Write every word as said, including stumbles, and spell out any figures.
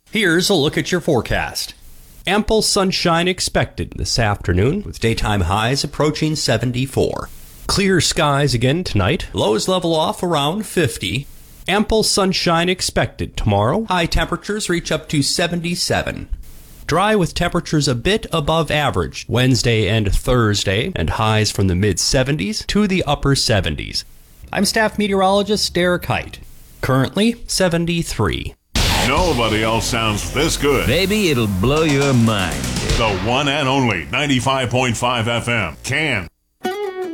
Here's a look at your forecast. Ample sunshine expected this afternoon, with daytime highs approaching seventy-four. Clear skies again tonight. Lows level off around fifty. Ample sunshine expected tomorrow. High temperatures reach up to seventy-seven. Dry with temperatures a bit above average Wednesday and Thursday, and highs from the mid seventies to the upper seventies. I'm staff meteorologist Derek Height. Currently seventy-three. Nobody else sounds this good. Baby, it'll blow your mind. The one and only ninety-five point five F M. Can